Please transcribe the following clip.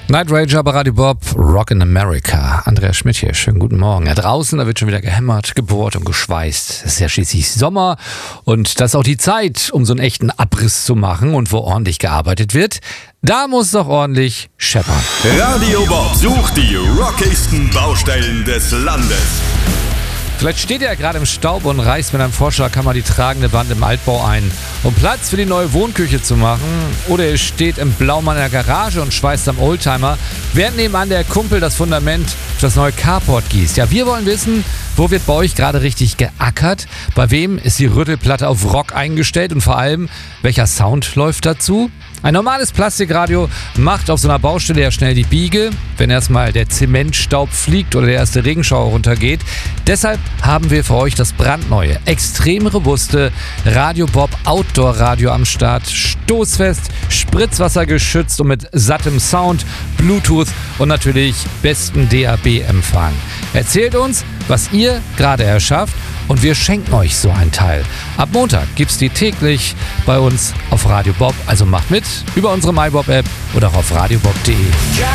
Night Ranger bei Radio Bob, Rock in America. Andreas Schmidt hier, schönen guten Morgen. Ja, draußen, da wird schon wieder gehämmert, gebohrt und geschweißt. Es ist ja schließlich Sommer und das ist auch die Zeit, um so einen echten Abriss zu machen und wo ordentlich gearbeitet wird. Da muss doch ordentlich scheppern. Radio Bob sucht die rockigsten Baustellen des Landes. Vielleicht steht er ja gerade im Staub und reißt mit einem Vorschlaghammer die tragende Wand im Altbau ein, um Platz für die neue Wohnküche zu machen. Oder er steht im Blaumann in der Garage und schweißt am Oldtimer, während nebenan der Kumpel das Fundament für das neue Carport gießt. Ja, wir wollen wissen, wo wird bei euch gerade richtig geackert? Bei wem ist die Rüttelplatte auf Rock eingestellt? Und vor allem, welcher Sound läuft dazu? Ein normales Plastikradio macht auf so einer Baustelle ja schnell die Biege, wenn erstmal der Zementstaub fliegt oder der erste Regenschauer runtergeht. Deshalb haben wir für euch das brandneue, extrem robuste Radio Bob Outdoor Radio am Start. Stoßfest, spritzwassergeschützt und mit sattem Sound, Bluetooth und natürlich besten DAB-Empfang. Erzählt uns, was ihr gerade erschafft, und wir schenken euch so ein Teil. Ab Montag gibt's die täglich bei uns auf Radio Bob. Also macht mit über unsere MyBob-App oder auch auf radiobob.de.